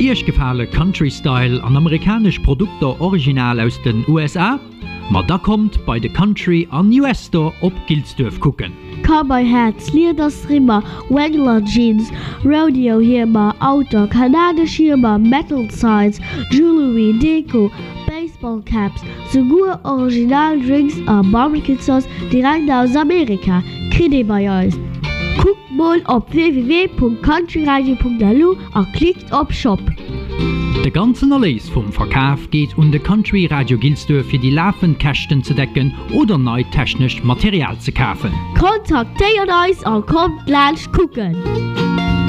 Iech gefale Country-Style an amerikanisch Produkte original aus den USA? Ma da kommt bei de Country an US Store op Gilsdorf gucken. Cowboy Hats, Lederstrimmer, Wrangler Jeans, Rodeo Hirmer, Auto, kanadisch Hirmer, Metal Signs, Jewelry, Deko, Baseball Caps, sogar Original Drinks und Barbecue Sauce direkt aus Amerika. Kriegt bei uns. Guckt mal auf www.countryradio.lu und klickt auf Shop. De ganzen Erlös vom Verkauf geht de Country Radio Gilsdorf für die laufenden Kästen zu decken oder neu technisch Material zu kaufen. Kontaktiert uns und kommt gleich gucken.